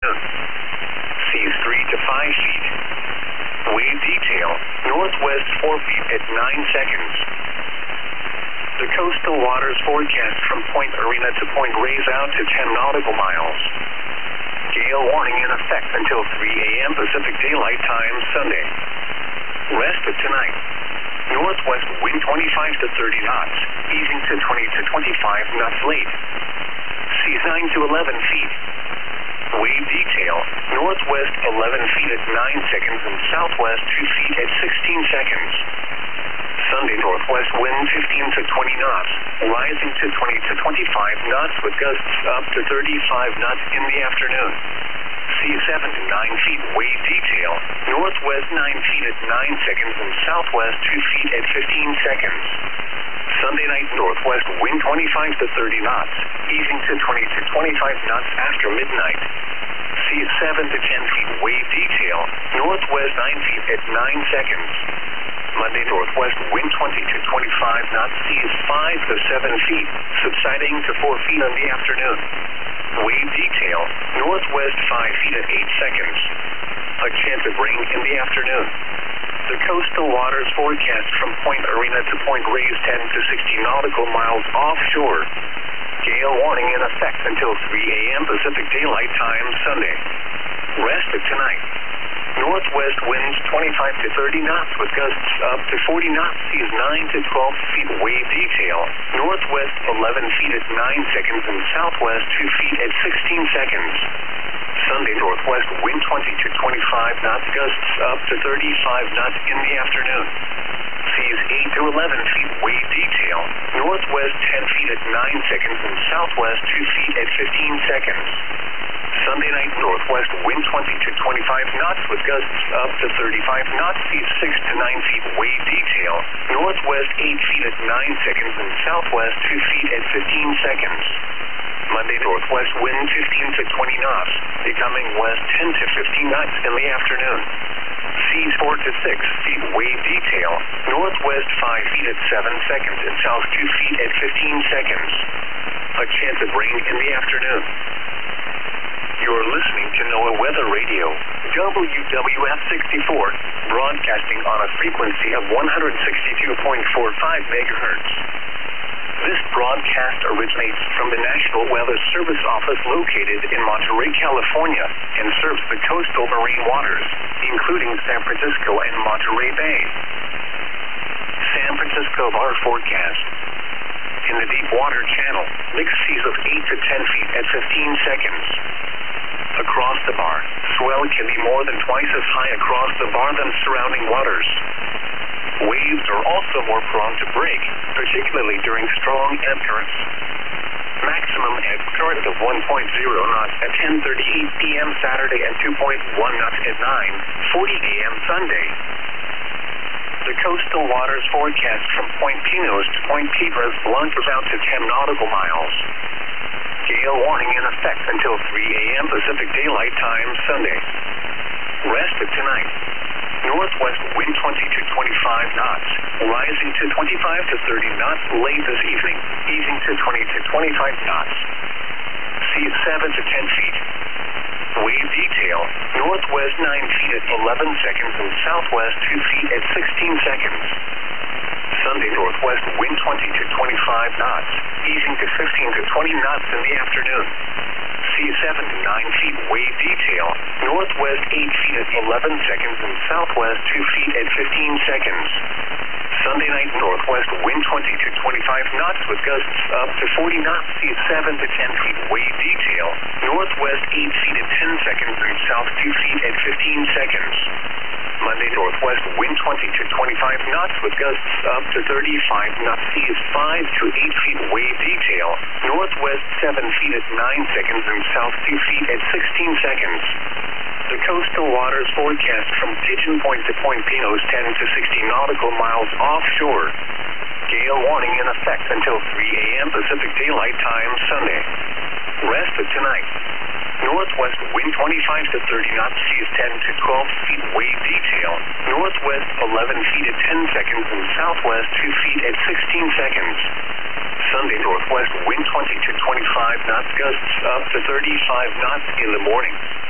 Seas 3 to 5 feet. Wave detail, northwest 4 feet at 9 seconds. The coastal waters forecast from Point Arena to Point Reyes out to 10 nautical miles. Gale warning in effect until 3 a.m. Pacific Daylight Time Sunday. Rest of tonight. Northwest wind 25 to 30 knots, easing to 20 to 25 knots late. Seas 9 to 11 feet. Wave detail, northwest 11 feet at 9 seconds and southwest 2 feet at 16 seconds. Sunday northwest wind 15 to 20 knots, rising to 20 to 25 knots with gusts up to 35 knots in the afternoon. Sea 7 to 9 feet wave detail, northwest 9 feet at 9 seconds and southwest 2 feet at 15 seconds. Sunday night northwest wind 25 to 30 knots, easing to 20 to 25 knots after midnight. Sea 7 to 10 feet wave detail, northwest 9 feet at 9 seconds. Monday northwest wind 20 to 25 knots, seas 5 to 7 feet, subsiding to 4 feet in the afternoon. Wave detail, northwest 5 feet at 8 seconds. A chance of rain in the afternoon. The coastal waters forecast from Point Arena to Point Reyes 10 to 60 nautical miles offshore. Gale warning in effect until 3 a.m. Pacific Daylight Time Sunday. Rest of tonight. Northwest winds 25 to 30 knots with gusts up to 40 knots, seas 9 to 12 feet wave detail. Northwest 11 feet at 9 seconds and southwest 2 feet at 16 seconds. Sunday northwest wind 20 to 25 knots, gusts up to 35 knots in the afternoon. Seas 8 to 11 feet wave detail. Northwest 10 feet at 9 seconds and southwest 2 feet at 15 seconds. Sunday night northwest wind 20 to 25 knots with gusts up to 35 knots, seas 6 to 9 feet wave detail. Northwest 8 feet at 9 seconds and southwest 2 feet at 15 seconds. Monday northwest wind 15 to 20 knots, becoming west 10 to 15 knots in the afternoon. Seas 4 to 6 feet wave detail, northwest 5 feet at 7 seconds and south 2 feet at 15 seconds. A chance of rain in the afternoon. You're listening to NOAA Weather Radio, WWF 64, broadcasting on a frequency of 162.45 megahertz. This broadcast originates from the National Weather Service Office located in Monterey, California, and serves the coastal marine waters, including San Francisco and Monterey Bay. San Francisco bar forecast. In the deep water channel, mixed seas of 8 to 10 feet at 15 seconds. Across the bar, swell can be more than twice as high across the bar than surrounding waters. Waves are also more prone to break, particularly during strong ebb currents. Maximum ebb current of 1.0 knots at 10:38 p.m. Saturday and 2.1 knots at 9:40 a.m. Sunday. The coastal waters forecast from Point Pinos to Point Piedras launches out to 10 nautical miles. Gale warning in effect until 3 a.m. Pacific Daylight Time Sunday. Rest of tonight. Northwest wind 20 to 25 knots, rising to 25 to 30 knots late this evening, easing to 20 to 25 knots. Seas 7 to 10 feet. Wave detail, northwest 9 feet at 11 seconds and southwest 2 feet at 16 seconds. Sunday northwest wind 20 to 25 knots, easing to 15 to 20 knots in the afternoon. Seas 7 to 9 feet wave detail, northwest 8 feet at 11 seconds and southwest 2 feet at 15 seconds. Sunday night northwest wind 20 to 25 knots with gusts up to 40 knots, seas 7 to 10 feet wave detail, northwest 8 feet at 10 seconds and south 2 feet at 15 seconds. Monday northwest wind 20 to 25 knots with gusts up to 35 knots, seas 5 to 8 feet wave detail, northwest 7 feet at 9 seconds and south 2 feet at 16 seconds. The coastal waters forecast from Pigeon Point to Point Pinos 10 to 60 nautical miles offshore. Gale warning in effect until 3 a.m. Pacific Daylight Time Sunday. Rest of tonight. Northwest wind 25 to 30 knots, seas 10 to 12 feet wave detail. Northwest 11 feet at 10 seconds and southwest 2 feet at 16 seconds. Sunday northwest wind 20 to 25 knots, gusts up to 35 knots in the morning.